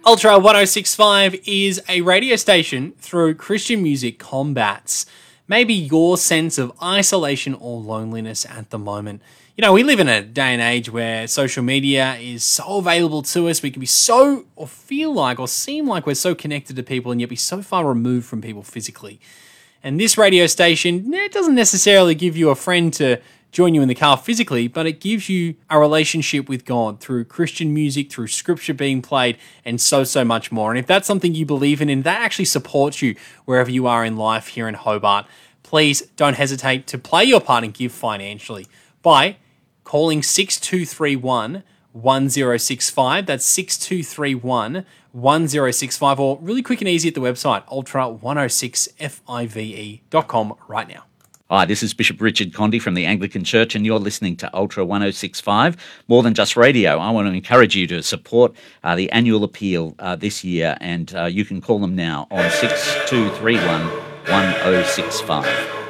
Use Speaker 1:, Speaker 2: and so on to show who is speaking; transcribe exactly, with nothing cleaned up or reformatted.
Speaker 1: Ultra one oh six point five is a radio station through Christian music combats maybe your sense of isolation or loneliness at the moment. You know, we live in a day and age where social media is so available to us. We can be so, or feel like, or seem like we're so connected to people and yet be so far removed from people physically. And this radio station, it doesn't necessarily give you a friend to join you in the car physically, but it gives you a relationship with God through Christian music, through scripture being played, and so, so much more. And if that's something you believe in and that actually supports you wherever you are in life here in Hobart, please don't hesitate to play your part and give financially by calling six two three one, one oh six five. That's six two three one, one oh six five, or really quick and easy at the website, ultra one oh six five dot com right now.
Speaker 2: Hi, this is Bishop Richard Condy from the Anglican Church, and you're listening to Ultra one oh six point five. More than just radio, I want to encourage you to support uh, the annual appeal uh, this year, and uh, you can call them now on six two three one, one oh six five.